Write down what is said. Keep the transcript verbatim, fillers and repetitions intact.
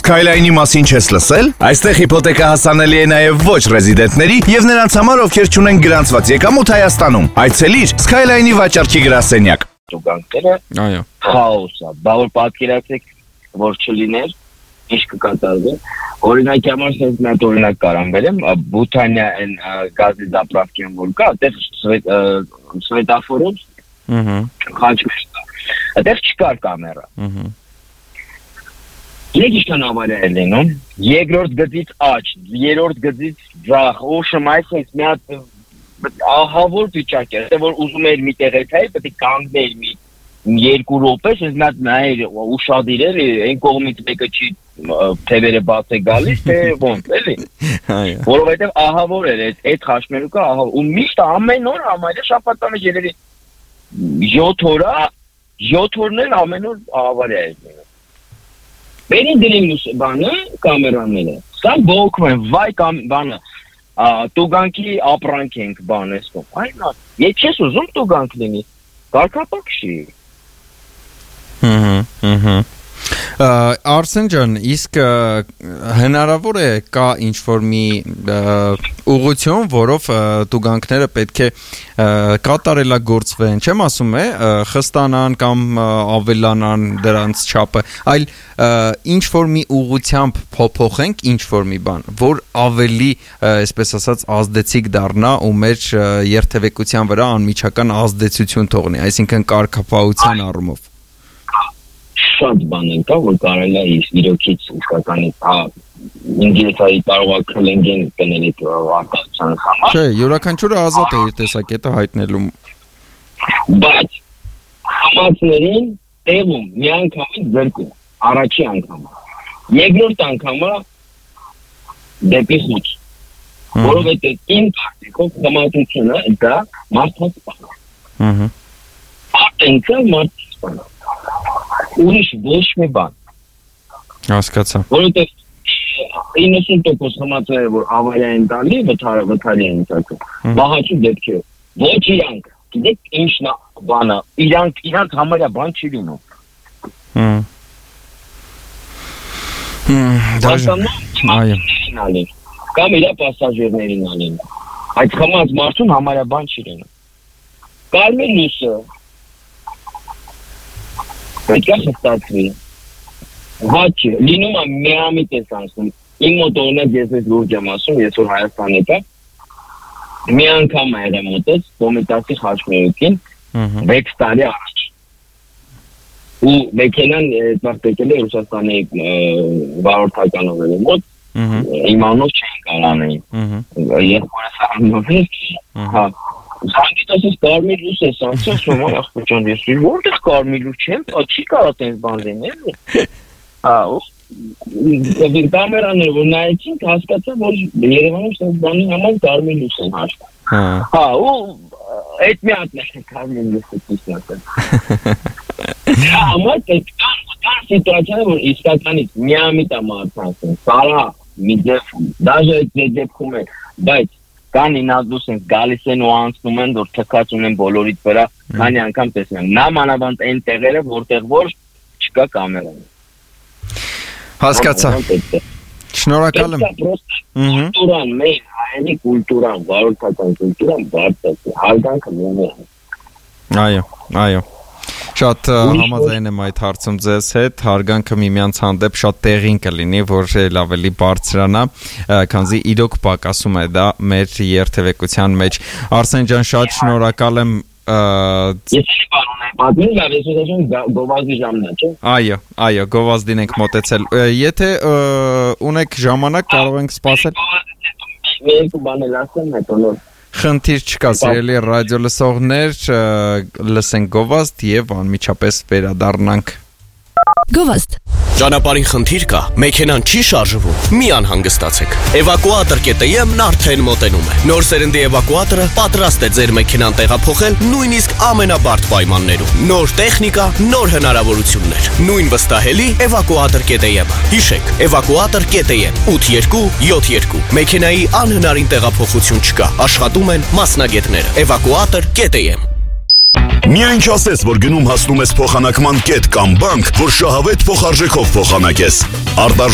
Skyline-ի մասին չես լսել? Այստեղ հիփոթեկա հասանելի է նաև ոչ ռեզիդենտների եւ նրանց համար, ովքեր չունեն գրանցված եկամուտ Հայաստանում։ Այցելիր Skyline-ի վաճառքի գրասենյակ։ Տուգանքները Այո։ Խաոս է, բա որ պատկերացեք, որ չլիներ, ինչ կկատարվի։ Օրինակ համար sense նա օրինակ կարամ բերեմ, Բութանիա այն գազի զապրավկեն որ կա, այդտեղ սվետաֆորում Ահա։ խաչուշ կա։ Այդտեղ չկար կամերա։ Ահա։ Եկ իշքան ավարյա է լինում, երկրորդ գծից աջ, երրորդ գծից ձախ, ուշում այսպես մի հատ ահավոր վիճակ է, որ ուզում էր մի տեղ էթայի, պետք է կանգներ մի երկու րոպե, ես նա նայեր ուշադիրել, այն կողմից մեկը չի թևերը բաց է գալիս, թե ոնց, էլի։ Այո։ Որովհետև ահավոր էր այդ խաչմերուկը, ահավոր, ու միշտ ամեն օր համարյա շաբաթվա մեջ երևի յոթ օրա, յոթ օրներ ամեն օր ավարյա էր լինում։ Բերի դրին բանը, կամերաները, սա բողոքում են, վայ բանը, տուգանքի ապրանք ենք բան էսկում, այն նա, ետ չես ուզում տուգանք լինի, կարգապակ չի։ Հհհ, հհհ։ Արսեն ջան, իսկ հնարավոր է կա ինչ-որ մի ուղղություն, որով տուգանքները պետք է կատարելագործվեն, չեմ ասում է, խստանան կամ ավելանան դրանց չափը, այլ ինչ-որ մի ուղղությամբ փոփոխենք ինչ-որ մի բան, որ ավելի, այսպես ասած, ազդեցիկ դառնա ու մեր երթևեկության վրա անմիջական ազդեցություն թողնի, այսինքն կարգապահության առումով։ Շատ բան են կա, որ կարելի է իրոքից իսկականից ինգլիսայի կարող է քլենգեն տնել այդ արտադրության համար։ Չէ, յուրաքանչյուրը ազատ է իր տեսակետը հայտնելու։ Բայց համացներին տեղում մի անգամից զրկում, առաջի անգամը։ Երկրորդ անգամը դեպի խուց։ Որովհետև իմ կարծիքով համացությունը դա մարդաց բան է։ Ահա։ Պոտենցիալ մարդաց բան է։ Ուրիշ ոչ մի բան։ Հասկացա։ Որովհետև իննսուն տոկոս համացել որ ավարյա են տալի, վթարը վթարի են ծակում։ Մահացու դեպքի ոչ իրանք, գիտեք ինչն է բանը, իրանք իրանք համարյա բան չի լինում։ Հմ։ Հմ, այո։ Կամ իրա պասաժիրներին ալին։ Այդ խմած մարդուն համարյա բան չի լինում։ Կարմիր լույսը պետք է խստացվի, վաճի, լինում է միամիտ ես անցնում, իմ մոտ օրինակ ես ես լուրջ եմ ասում, ես որ Հայաստան եկա, մի անգամ է եղել մոտս, Կոմիտասի խաչմերուկին, վեց տարի առաջ, ու մեքենան այդպես եկել է Ռուսաստանի վարորդականով մոտ, իմանով չեն կարանային, եղբորս անով էր, հա, Զանգիտասից կարմիր լույս ես անցել, սոմա ախպեջան ես իր որտեղ կարմիր լույս չեմ, չի կարա տենց բան լինել։ Հա, ու կամերաներ որ նայեցինք հասկացա, որ Երևանում սենց բանի համար կարմիր լույս են հաշվում։ Հա, ու այդ մի հատն է կարմիր լույսը ճիշտ ասել։ Դա համար կան սիտուացիաներ, որ իսկականից միամիտ է մարդանցում, սարա, մի դեպքում, դաժե այդ դեպքում է, բայց Կան ինազդուս են գալիս են ու անցնում են, որ թքած ունեն բոլորից վրա, քանի անգամ տեսնում են։ Նա մանավանդ այն տեղերը, որտեղ որ չկա կամերան։ Հասկացա։ Շնորհակալ եմ։ Կուլտուրան, մեր հայերի կուլտուրան, վարորդական կուլտուրան բարձր է, հարգանքը մնում է։ Այո, այո։ Շատ համաձայն եմ այդ հարցում ձեզ հետ, հարգանքը միմյանց հանդեպ շատ տեղին կլինի, որ էլ ավելի բարձրանա, քանզի իրոք պակասում է դա մեր երթևեկության մեջ։ Արսեն ջան, շատ շնորհակալ եմ։ Ես չի բան ունեմ, պատմին լավ, ես ուզում գովազդի ժամն է, չէ՞։ Այո, այո, գովազդին ենք մոտեցել։ Եթե ունեք ժամանակ, կարող ենք սպասել։ Մի երկու բան էլ ասեմ, հետո նոր Խնդիր չկա, սիրելի ռադիո լսողներ, լսենք գովազդ եւ անմիջապես վերադառնանք։ Գովազդ։ Ճանապարհին խնդիր կա, մեքենան չի շարժվում։ Մի անհանգստացեք։ Էվակուատոր կետ եմ-ն արդեն մոտենում է։ Նոր սերնդի էվակուատորը պատրաստ է ձեր մեքենան տեղափոխել նույնիսկ ամենաբարդ պայմաններում։ Նոր տեխնիկա, նոր հնարավորություններ։ Նույն վստահելի էվակուատոր կետ եմ-ը։ Հիշեք, էվակուատոր կետ եմ ութ երկու յոթ երկու։ Մեքենայի անհնարին տեղափոխություն չկա։ Աշխատում են մասնագետները։ Էվակուատոր կետ եմ։ Միայն չասես, որ գնում հասնում ես փոխանակման կետ կամ բանկ, որ շահավետ փոխարժեքով փոխանակես։